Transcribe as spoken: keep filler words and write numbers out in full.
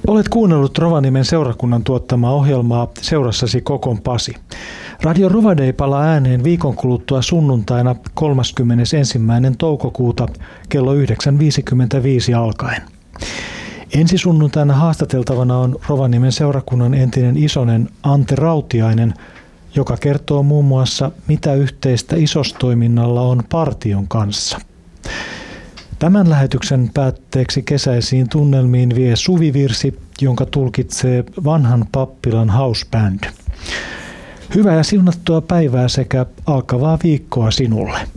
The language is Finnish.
Olet kuunnellut Rovaniemen seurakunnan tuottamaa ohjelmaa Seurassasi Kokon Pasi. Radio Rovade palaa ääneen viikon kuluttua sunnuntaina kolmaskymmenesensimmäinen toukokuuta kello yhdeksän viisikymmentäviisi alkaen. Ensi sunnuntaina haastateltavana on Rovaniemen seurakunnan entinen isonen Ante Rautiainen, joka kertoo muun muassa, mitä yhteistä isostoiminnalla on partion kanssa. Tämän lähetyksen päätteeksi kesäisiin tunnelmiin vie suvivirsi, jonka tulkitsee vanhan pappilan house band. Hyvää ja siunattua päivää sekä alkavaa viikkoa sinulle.